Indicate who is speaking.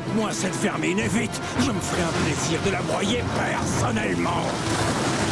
Speaker 1: Faites-moi cette vermine et vite. Je me ferai un plaisir de la broyer personnellement.